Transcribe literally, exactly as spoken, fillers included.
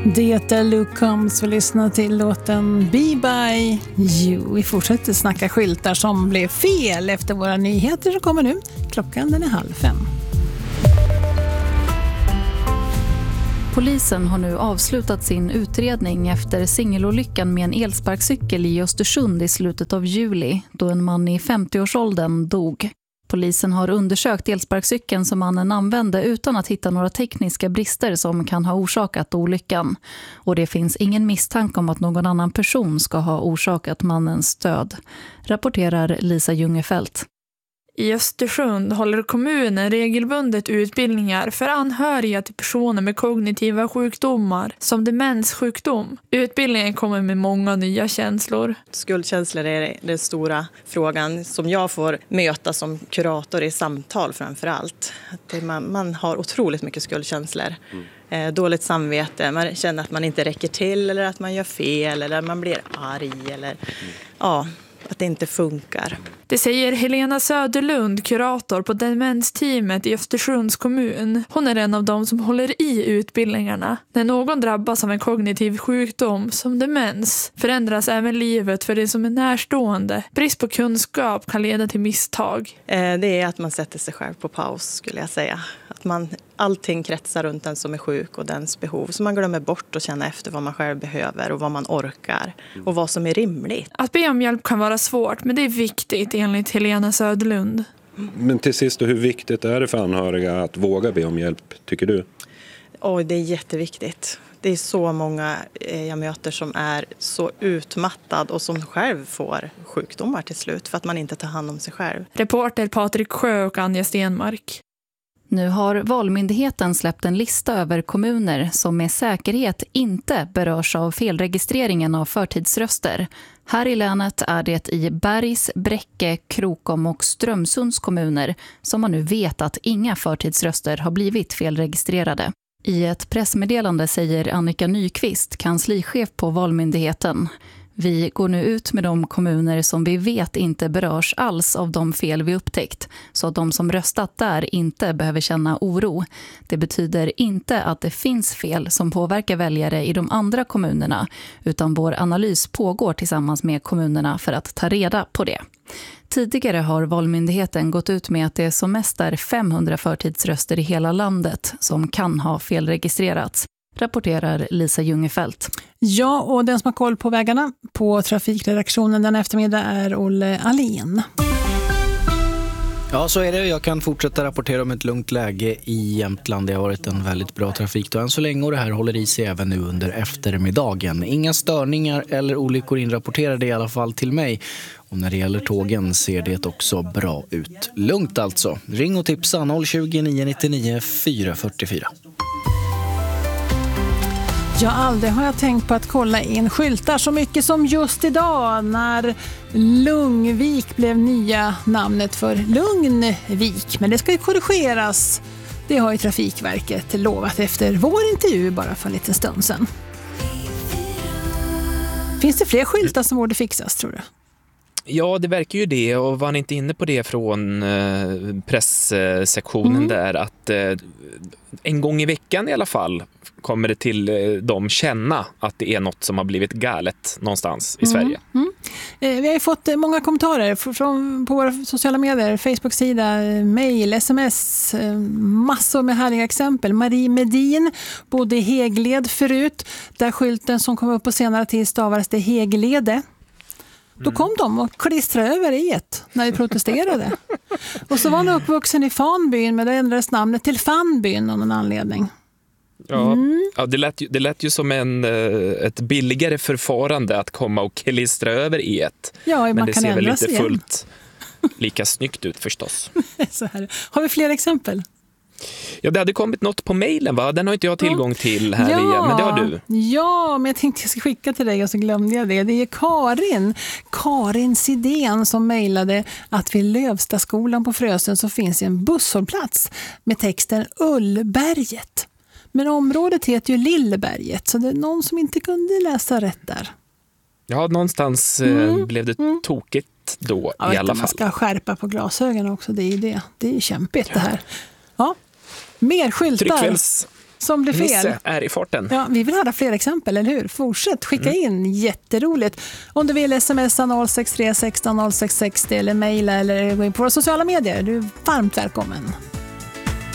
Det är Luke Combs vi lyssnar till låten Be By You. Vi fortsätter snacka skyltar som blev fel efter våra nyheter som kommer nu. Klockan den är halv fem. Polisen har nu avslutat sin utredning efter singelolyckan med en elsparkcykel i Östersund i slutet av juli, då en man i femtioårsåldern dog. Polisen har undersökt elsparkcykeln som mannen använde utan att hitta några tekniska brister som kan ha orsakat olyckan. Och det finns ingen misstanke om att någon annan person ska ha orsakat mannens död, rapporterar Lisa Jungerfelt. I Östersund håller kommunen regelbundet utbildningar för anhöriga till personer med kognitiva sjukdomar som demenssjukdom. Utbildningen kommer med många nya känslor. Skuldkänslor är den stora frågan som jag får möta som kurator i samtal framför allt. Att man, man har otroligt mycket skuldkänslor. Mm. Dåligt samvete, man känner att man inte räcker till eller att man gör fel eller att man blir arg eller mm. ja, att det inte funkar. Det säger Helena Söderlund, kurator på demensteamet i Östersunds kommun. Hon är en av dem som håller i utbildningarna. När någon drabbas av en kognitiv sjukdom som demens förändras även livet för det som är närstående. Brist på kunskap kan leda till misstag. Det är att man sätter sig själv på paus, skulle jag säga. Att man, allting kretsar runt den som är sjuk och dens behov. Så man glömmer bort att känna efter vad man själv behöver och vad man orkar och vad som är rimligt. Att be om hjälp kan vara svårt, men det är viktigt enligt Helena Söderlund. Men till sist, hur viktigt är det för anhöriga att våga be om hjälp, tycker du? Oj, det är jätteviktigt. Det är så många jag möter som är så utmattad och som själv får sjukdomar till slut för att man inte tar hand om sig själv. Reporter Patrik Sjö och Anja Stenmark. Nu har Valmyndigheten släppt en lista över kommuner som med säkerhet inte berörs av felregistreringen av förtidsröster. Här i länet är det i Bergs, Bräcke, Krokom och Strömsunds kommuner som man nu vet att inga förtidsröster har blivit felregistrerade. I ett pressmeddelande säger Annika Nyqvist, kanslichef på Valmyndigheten: vi går nu ut med de kommuner som vi vet inte berörs alls av de fel vi upptäckt, så att de som röstat där inte behöver känna oro. Det betyder inte att det finns fel som påverkar väljare i de andra kommunerna, utan vår analys pågår tillsammans med kommunerna för att ta reda på det. Tidigare har Valmyndigheten gått ut med att det som mest är femhundra förtidsröster i hela landet som kan ha felregistrerats, rapporterar Lisa Jungerfelt. Ja, och den som har koll på vägarna på trafikredaktionen den eftermiddag är Olle Alén. Ja, så är det. Jag kan fortsätta rapportera om ett lugnt läge i Jämtland. Det har varit en väldigt bra trafik då än så länge, och det här håller i sig även nu under eftermiddagen. Inga störningar eller olyckor inrapporterade i alla fall till mig. Och när det gäller tågen ser det också bra ut. Lugnt alltså. Ring och tipsa noll tjugo, nio nittionio, fyra fyrtiofyra. Ja, aldrig har jag tänkt på att kolla in skyltar så mycket som just idag när Lugnvik blev nya namnet för Lugnvik. Men det ska ju korrigeras. Det har ju Trafikverket lovat efter vår intervju bara för en liten stund sedan. Finns det fler skyltar som borde fixas, tror du? Ja, det verkar ju det, och var ni inte inne på det från eh, presssektionen mm. där att eh, en gång i veckan i alla fall kommer det till eh, dem känna att det är något som har blivit galet någonstans i mm. Sverige. Mm. Eh, vi har ju fått eh, många kommentarer från, på våra sociala medier, Facebook-sida, mail, sms, eh, massor med härliga exempel. Marie Medin bodde i Hegled förut, där skylten som kom upp på senare tid stavades det Heglede. Då kom de och klistrade över i ett när vi protesterade. Och så var han uppvuxen i Fanbyn, men det ändrades namnet till Fanbyn av någon anledning. Ja, mm. ja det, lät ju, det lät ju som en, ett billigare förfarande att komma och klistra över i ett. Ja, men man det kan ser väl ändras inte igen. fullt lika snyggt ut förstås. Så här. Har vi fler exempel? Ja, det hade kommit något på mejlen, va? Den har inte jag tillgång till här ja, igen, men det har du. Ja, men jag tänkte jag ska skicka till dig och så glömde jag det. Det är Karin, Karin Sidén som mejlade att vid Lövstaskolan på Frösön så finns en busshållplats med texten Ullberget. Men området heter ju Lillberget, så det är någon som inte kunde läsa rätt där. Ja, någonstans mm. eh, blev det mm. tokigt då ja, i alla fall. Man ska skärpa på glasögonen också, det är ju det. Det är ju kämpigt ja. det här. Ja, mer skyltar. Tryckfels, som blir fel. Nisse är i farten. Ja, vi vill höra fler exempel, eller hur? Fortsätt skicka mm. in, jätteroligt. Om du vill smsa noll sex tre sexton noll sex sextio eller mejla eller gå in på våra sociala medier, du är varmt välkommen.